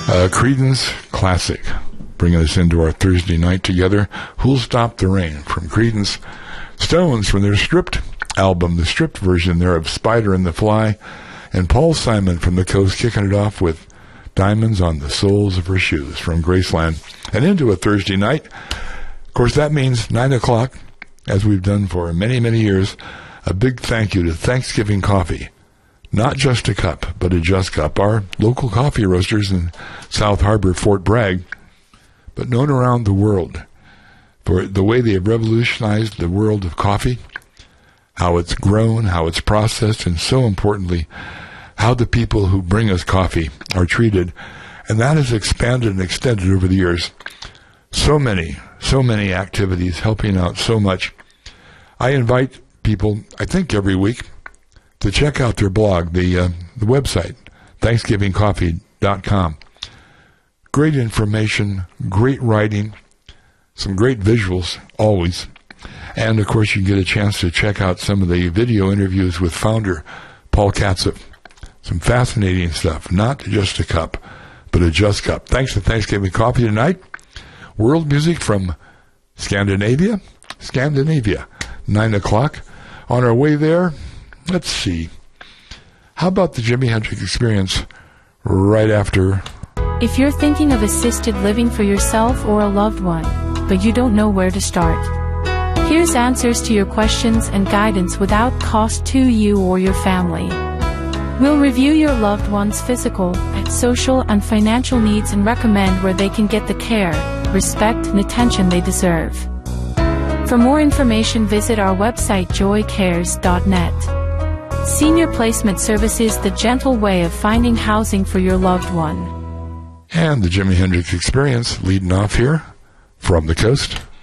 Creedence Classic, bringing us into our Thursday night together. Who'll Stop the Rain from Creedence. Stones from their Stripped album, the stripped version there of Spider and the Fly. And Paul Simon from the Coast kicking it off with Diamonds on the Soles of Her Shoes from Graceland. And into a Thursday night. Of course, that means 9 o'clock, as we've done for many, many years. A big thank you to Thanksgiving Coffee. Not Just a Cup, but a Just Cup. Our local coffee roasters in South Harbor, Fort Bragg, but known around the world for the way they have revolutionized the world of coffee, how it's grown, how it's processed, and so importantly, how the people who bring us coffee are treated. And that has expanded and extended over the years. So many activities helping out so much. I invite people, I think every week, to check out their blog, the website, ThanksgivingCoffee.com. Great information, great writing, some great visuals, always. And, of course, you can get a chance to check out some of the video interviews with founder Paul Katzif. Some fascinating stuff. Not just a cup, but a Just Cup. Thanks to Thanksgiving Coffee tonight. World music from Scandinavia, 9 o'clock. On our way there, let's see. How about the Jimi Hendrix Experience right after? If you're thinking of assisted living for yourself or a loved one, but you don't know where to start, here's answers to your questions and guidance without cost to you or your family. We'll review your loved one's physical, social, and financial needs and recommend where they can get the care, respect, and attention they deserve. For more information, visit our website joycares.net. Senior Placement Services, the gentle way of finding housing for your loved one. And the Jimi Hendrix Experience leading off here from the coast.